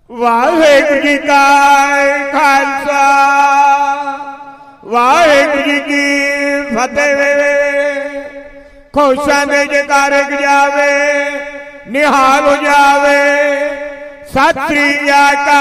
ਵਾਹਿਗੁਰੂ ਜੀ ਕਾ ਖਾਲਸਾ ਵਾਹਿਗੁਰੂ ਜੀ ਕੀ ਫਤਿਹ। ਖੁਸ਼ਾਂ ਦੇ ਜੈਕਾਰੇ ਜਾਵੇ ਨਿਹਾਲ ਹੋ ਜਾਵੇ। ਸਤਿ ਸ੍ਰੀ ਅਕਾਲ।